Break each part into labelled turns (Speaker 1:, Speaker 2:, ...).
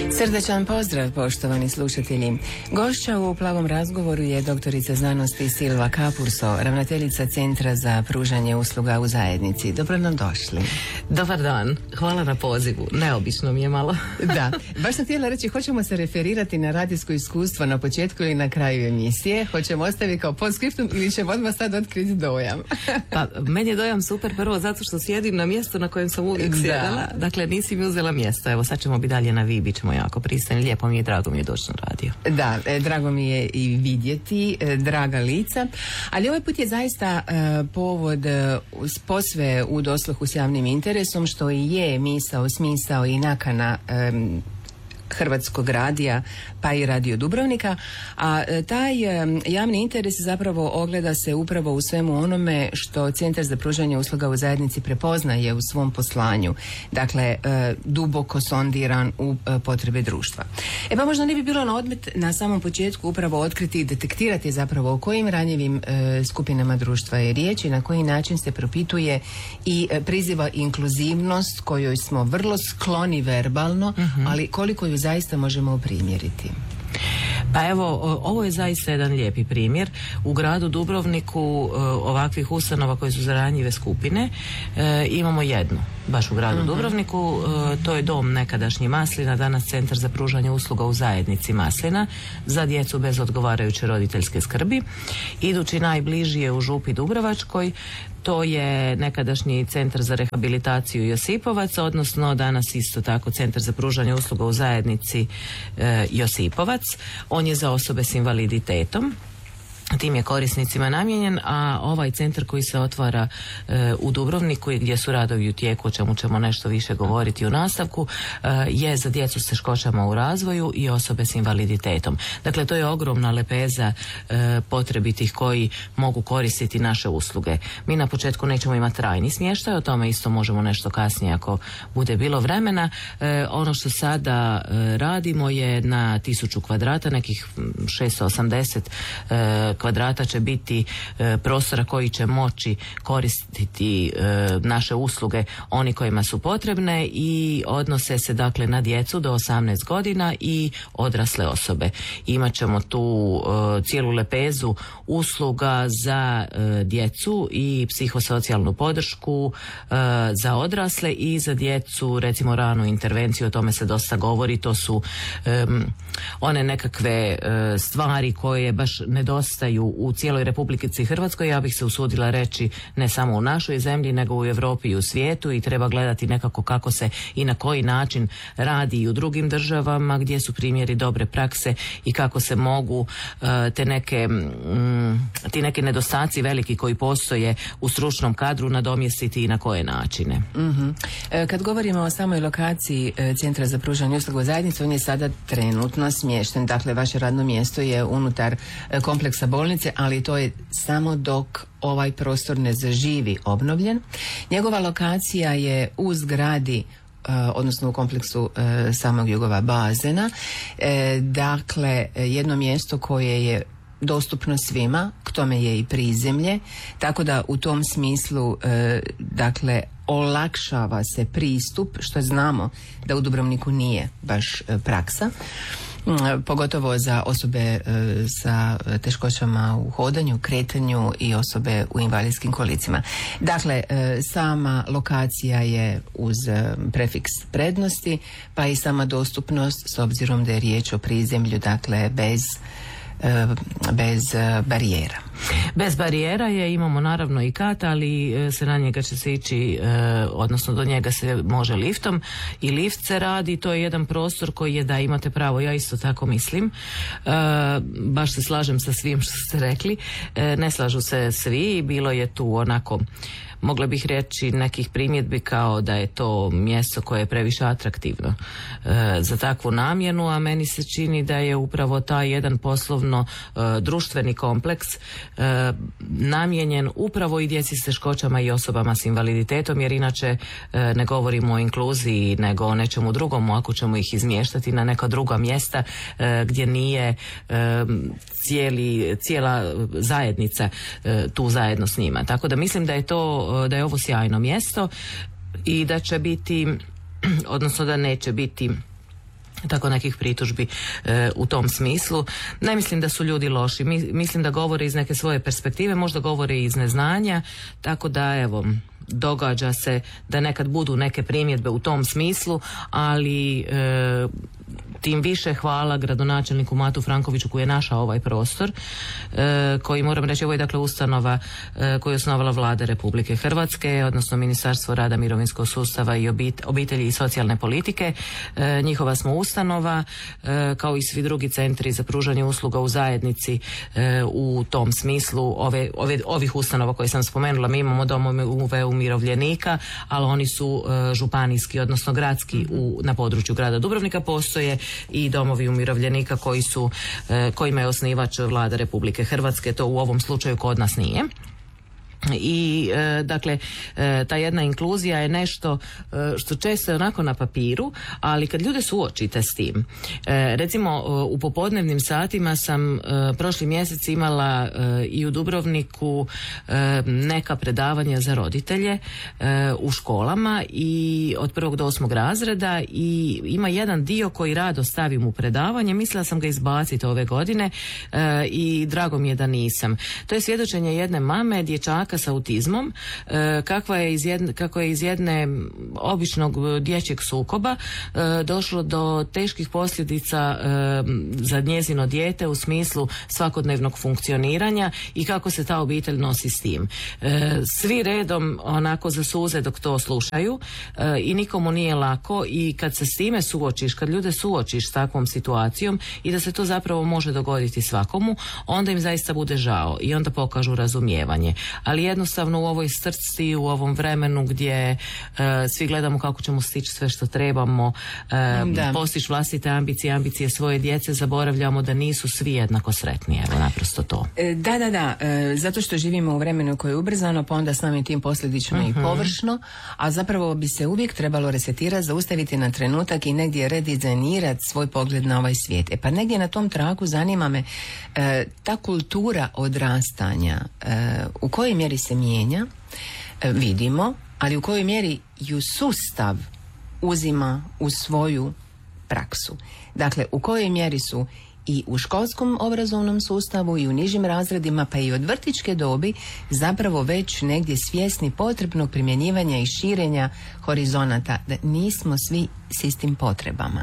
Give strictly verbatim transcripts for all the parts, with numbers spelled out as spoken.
Speaker 1: Srdačan pozdrav, poštovani slušatelji. Gošća u Plavom razgovoru je doktorica znanosti Silva Kapurso, ravnateljica Centra za pružanje usluga u zajednici. Dobro nam došli.
Speaker 2: Dobar dan, hvala na pozivu. Neobično mi je malo.
Speaker 1: Da, baš sam htjela reći, hoćemo se referirati na radijsko iskustvo na početku ili na kraju emisije. Hoćemo ostaviti kao podskriptum ili ćemo odmah sad otkriti dojam?
Speaker 2: Pa, meni je dojam super, prvo zato što sjedim na mjestu na kojem sam uvijek sjedala. Dakle, nisi mi uzela mjesto. Evo, sad ćemo biti dalje na vi, bit ćemo jako pristojni. Lijepo mi je, drago mi je doći na radio.
Speaker 1: Da, e, drago mi je i vidjeti e, draga lica, ali ovaj put je zaista e, povod e, posve u dosluhu s javnim interesom, što i je misao, smisao i nakana e, Hrvatskog radija pa i Radio Dubrovnika, a taj e, javni interes zapravo ogleda se upravo u svemu onome što Centar za pružanje usluga u zajednici prepoznaje u svom poslanju, dakle e, duboko sondiran u e, potrebe društva. E pa možda ne bi bilo na odmet na samom početku upravo otkriti i detektirati zapravo o kojim ranjivim e, skupinama društva je riječ i na koji način se propituje i e, priziva inkluzivnost kojoj smo vrlo skloni verbalno, uh-huh. ali koliko ju zaista možemo primjeriti.
Speaker 2: Pa evo, ovo je zaista jedan lijepi primjer. U gradu Dubrovniku ovakvih ustanova koje su za ranjive skupine e, imamo jednu, baš u gradu uh-huh. Dubrovniku. E, to je dom nekadašnji Maslina, danas Centar za pružanje usluga u zajednici Maslina za djecu bez odgovarajuće roditeljske skrbi. Idući najbliži je u Župi Dubrovačkoj. To je nekadašnji Centar za rehabilitaciju Josipovac, odnosno danas isto tako Centar za pružanje usluga u zajednici e, Josipovac. On je za osobe s invaliditetom. Tim je korisnicima namijenjen, a ovaj centar koji se otvara e, u Dubrovniku i gdje su radovi u tijeku, o čemu ćemo nešto više govoriti u nastavku, e, je za djecu s teškoćama u razvoju i osobe s invaliditetom. Dakle, to je ogromna lepeza e, potrebitih koji mogu koristiti naše usluge. Mi na početku nećemo imati trajni smještaj, o tome isto možemo nešto kasnije ako bude bilo vremena. E, ono što sada e, radimo je na tisuću kvadrata, nekih šesto osamdeset e, kvadrata će biti e, prostora koji će moći koristiti e, naše usluge oni kojima su potrebne i odnose se dakle na djecu do osamnaest godina i odrasle osobe. Imaćemo tu e, cijelu lepezu usluga za e, djecu i psihosocijalnu podršku e, za odrasle i za djecu, recimo ranu intervenciju, o tome se dosta govori. To su e, one nekakve e, stvari koje baš nedostaju u cijeloj Republici Hrvatskoj, ja bih se usudila reći ne samo u našoj zemlji nego u Europi i u svijetu, i treba gledati nekako kako se i na koji način radi i u drugim državama gdje su primjeri dobre prakse i kako se mogu uh, te neke um, ti neki nedostaci veliki koji postoje u stručnom kadru nadomjestiti i na koje načine.
Speaker 1: Mm-hmm. E, kad govorimo o samoj lokaciji e, Centra za pružanje usluga u zajednici, on je sada trenutno smješten, dakle vaše radno mjesto je unutar e, kompleksa bolnice, ali to je samo dok ovaj prostor ne zaživi obnovljen. Njegova lokacija je u zgradi, Uh, odnosno u kompleksu uh, samog Jugova bazena. E, dakle, jedno mjesto koje je dostupno svima, k tome je i prizemlje, tako da u tom smislu uh, dakle olakšava se pristup, što znamo da u Dubrovniku nije baš uh, praksa. Pogotovo za osobe e, sa teškoćama u hodanju, kretanju i osobe u invalidskim kolicima. Dakle, e, sama lokacija je uz e, prefiks prednosti, pa i sama dostupnost, s obzirom da je riječ o prizemlju, dakle bez bez barijera.
Speaker 2: Bez barijera je, imamo naravno i kat, ali se na njega će se ići, odnosno do njega se može liftom i lift se radi. To je jedan prostor koji je, da, imate pravo, ja isto tako mislim. Baš se slažem sa svim što ste rekli. Ne slažu se svi, bilo je tu onako, mogla bih reći, nekih primjedbi kao da je to mjesto koje je previše atraktivno e, za takvu namjenu, a meni se čini da je upravo taj jedan poslovno e, društveni kompleks e, namijenjen upravo i djeci s teškoćama i osobama s invaliditetom, jer inače e, ne govorimo o inkluziji nego o nečemu drugom, ako ćemo ih izmještati na neka druga mjesta e, gdje nije e, cijeli, cijela zajednica e, tu zajedno s njima. Tako da mislim da je to, da je ovo sjajno mjesto i da će biti, odnosno da neće biti tako nekih pritužbi e, u tom smislu. Ne mislim da su ljudi loši, Mi, mislim da govore iz neke svoje perspektive, možda govore iz neznanja, tako da evo, događa se da nekad budu neke primjedbe u tom smislu, ali e, tim više hvala gradonačelniku Matu Frankoviću koji je našao ovaj prostor, e, koji moram reći, ovo je dakle ustanova e, koju je osnovala Vlada Republike Hrvatske, odnosno Ministarstvo rada, mirovinskog sustava i obit, obitelji i socijalne politike. E, njihova smo ustanova, e, kao i svi drugi centri za pružanje usluga u zajednici e, u tom smislu ove, ove, ovih ustanova koje sam spomenula. Mi imamo domove umirovljenika, ali oni su e, županijski, odnosno gradski u, na području grada Dubrovnika. Postoje i domovi umirovljenika koji su, e, kojima je osnivač Vlada Republike Hrvatske, to u ovom slučaju kod nas nije. I e, dakle e, ta jedna inkluzija je nešto e, što često je onako na papiru, ali kad ljude suočite s tim, e, recimo e, u popodnevnim satima sam e, prošli mjesec imala e, i u Dubrovniku e, neka predavanja za roditelje e, u školama i od prvog do osmog razreda, i ima jedan dio koji rado stavim u predavanje, mislila sam ga izbaciti ove godine e, i drago mi je da nisam. To je svjedočenje jedne mame dječaka sa autizmom, e, kakva je iz jedne, kako je iz jedne običnog dječjeg sukoba e, došlo do teških posljedica e, za njezino dijete u smislu svakodnevnog funkcioniranja i kako se ta obitelj nosi s tim. E, svi redom onako zasuze dok to slušaju e, i nikomu nije lako, i kad se s time suočiš, kad ljude suočiš s takvom situacijom i da se to zapravo može dogoditi svakomu, onda im zaista bude žao i onda pokažu razumijevanje. Ali jednostavno u ovoj strci, u ovom vremenu gdje e, svi gledamo kako ćemo stići sve što trebamo, e, postići vlastite ambicije, ambicije svoje djece, zaboravljamo da nisu svi jednako sretni. Evo, naprosto to.
Speaker 1: E, da, da, da. E, zato što živimo u vremenu koje je ubrzano, pa onda s nami tim posljedično uh-huh. i površno, a zapravo bi se uvijek trebalo resetirati, zaustaviti na trenutak i negdje redizajnirati svoj pogled na ovaj svijet. E pa negdje na tom traku zanima me e, ta kultura odrastanja, e, u kojoj mjeri se mijenja, e, vidimo, ali u kojoj mjeri ju sustav uzima u svoju praksu. Dakle, u kojoj mjeri su i u školskom obrazovnom sustavu i u nižim razredima, pa i od vrtićke dobi, zapravo već negdje svjesni potrebnog primjenjivanja i širenja horizonata, da nismo svi s istim potrebama.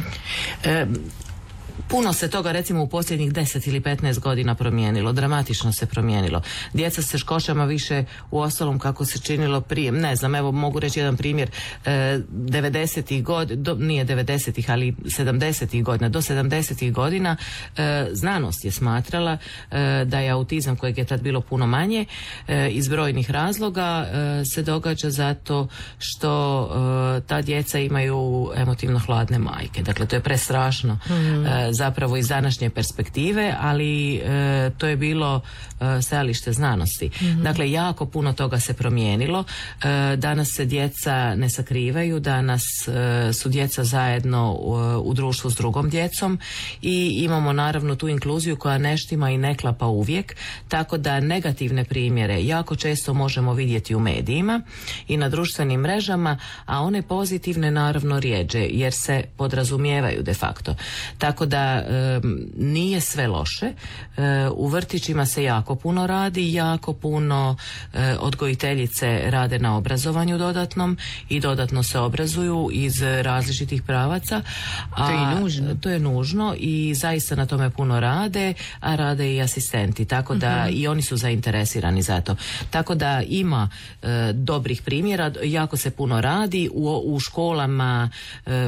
Speaker 2: E, Puno se toga recimo u posljednjih deset ili petnaest godina promijenilo, dramatično se promijenilo. Djeca s teškoćama više u ostalom kako se činilo prije, ne znam, evo mogu reći jedan primjer, e, devedesetih godina, nije devedesetih, ali sedamdesetih godina, do sedamdesetih godina e, znanost je smatrala e, da je autizam, kojeg je tad bilo puno manje, e, iz brojnih razloga e, se događa zato što e, ta djeca imaju emotivno hladne majke. Dakle, to je prestrašno. Mm. E, zapravo iz današnje perspektive, ali e, to je bilo e, stajalište znanosti. Mm-hmm. Dakle, jako puno toga se promijenilo. E, danas se djeca ne sakrivaju, danas e, su djeca zajedno u, u društvu s drugom djecom i imamo naravno tu inkluziju koja ne štima i ne klapa uvijek, tako da negativne primjere jako često možemo vidjeti u medijima i na društvenim mrežama, a one pozitivne naravno rjeđe, jer se podrazumijevaju de facto. Tako da e, nije sve loše. E, u vrtićima se jako puno radi, jako puno e, odgojiteljice rade na obrazovanju dodatnom i dodatno se obrazuju iz različitih pravaca. A
Speaker 1: to je nužno.
Speaker 2: To je nužno i zaista na tome puno rade, a rade i asistenti, tako da uh-huh. i oni su zainteresirani za to. Tako da ima e, dobrih primjera, jako se puno radi u, u školama. E,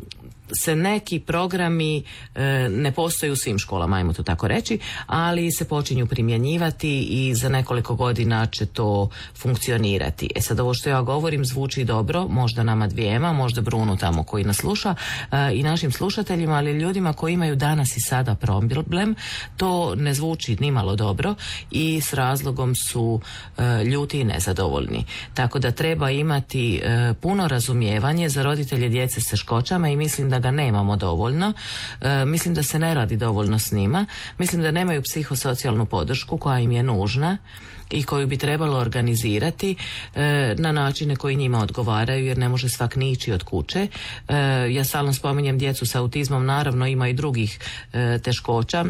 Speaker 2: se neki programi e, ne postoje u svim školama, ajmo to tako reći, ali se počinju primjenjivati i za nekoliko godina će to funkcionirati. E sad, ovo što ja govorim zvuči dobro, možda nama dvijema, možda Brunu tamo koji nas sluša e, i našim slušateljima, ali ljudima koji imaju danas i sada problem, to ne zvuči nimalo dobro i s razlogom su e, ljuti i nezadovoljni. Tako da treba imati e, puno razumijevanje za roditelje djece s teškoćama i mislim da ga nemamo dovoljno. E, mislim da se ne radi dovoljno s njima. Mislim da nemaju psihosocijalnu podršku koja im je nužna i koju bi trebalo organizirati e, na načine koji njima odgovaraju, jer ne može svak ni ići od kuće. E, ja stalno spominjem djecu sa autizmom, naravno ima i drugih e, teškoća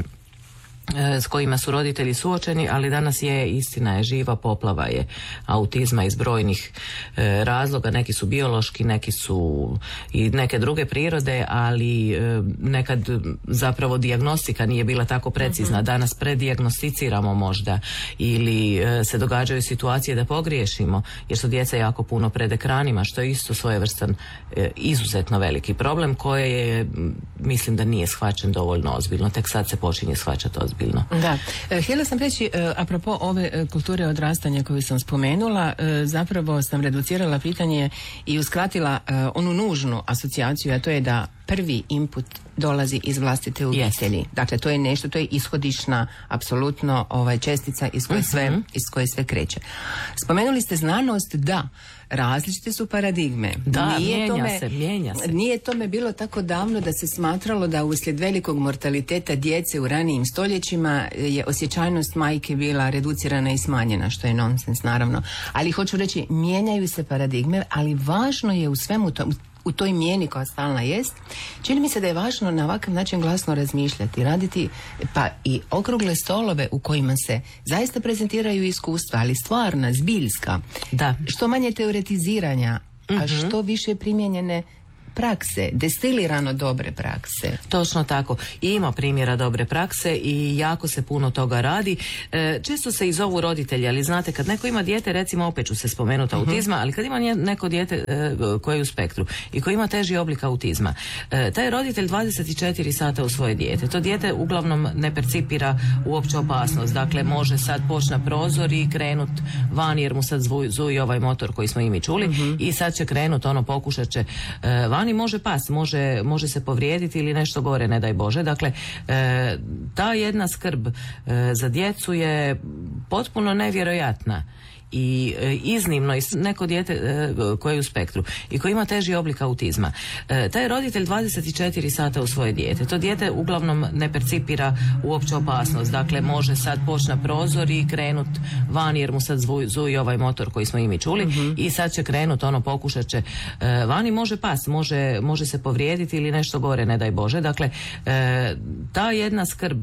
Speaker 2: s kojima su roditelji suočeni, ali danas je, istina je živa, poplava je autizma iz brojnih e, razloga. Neki su biološki, neki su i neke druge prirode, ali e, nekad zapravo dijagnostika nije bila tako precizna. Danas predijagnosticiramo možda ili e, se događaju situacije da pogriješimo, jer su djeca jako puno pred ekranima, što je isto svojevrstan e, izuzetno veliki problem koje je, mislim da nije shvaćen dovoljno ozbiljno. Tek sad se počinje shvaćati ozbiljno.
Speaker 1: Da. E, htjela sam reći, e, apropo ove e, kulture odrastanja koju sam spomenula, e, zapravo sam reducirala pitanje i uskratila e, onu nužnu asocijaciju, a to je da prvi input dolazi iz vlastite obitelji. Yes. Dakle, to je nešto, to je ishodišna, apsolutno ovaj, čestica iz koje, sve, uh-huh. iz koje sve kreće. Spomenuli ste znanost, da, različite su paradigme.
Speaker 2: Da,
Speaker 1: nije
Speaker 2: mijenja
Speaker 1: tome,
Speaker 2: se, mijenja se.
Speaker 1: Nije tome bilo tako davno da se smatralo da uslijed velikog mortaliteta djece u ranijim stoljećima je osjećajnost majke bila reducirana i smanjena, što je nonsens, naravno. Ali hoću reći, mijenjaju se paradigme, ali važno je u svemu tomu, u toj mijeni koja stalna jest, čini mi se da je važno na ovakav način glasno razmišljati, raditi pa i okrugle stolove u kojima se zaista prezentiraju iskustva, ali stvarna, zbiljska.
Speaker 2: Da.
Speaker 1: Što manje teoretiziranja, a uh-huh. što više primijenjene prakse, destilirano dobre prakse.
Speaker 2: Točno tako. I ima primjera dobre prakse i jako se puno toga radi. E, često se i zovu roditelji, ali znate, kad neko ima dijete, recimo opet ću se spomenuti uh-huh. autizma, ali kad ima neko dijete e, koje je u spektru i koji ima teži oblik autizma, e, taj roditelj dvadeset četiri sata u svoje dijete. To dijete uglavnom ne percipira uopće opasnost. Dakle, može sad poći na prozor i krenut van, jer mu sad zvuj, zuji ovaj motor koji smo i mi čuli uh-huh. i sad će krenut, ono, pokušat će e, van i može pas, može, može se povrijediti ili nešto gore, ne daj Bože. Dakle, e, ta jedna skrb e, za djecu je potpuno nevjerojatna i e, iznimno i neko dijete e, koje je u spektru i koji ima teži oblik autizma. E, taj roditelj dvadeset četiri sata u svoje dijete. To dijete uglavnom ne percipira uopće opasnost. Dakle, može sad poći na prozor i krenut van, jer mu sad zvuj, zuji ovaj motor koji smo i mi čuli uh-huh. i sad će krenut, ono, pokušat će e, van i može pas, može, može se povrijediti ili nešto gore, ne daj Bože. Dakle, e, ta jedna skrb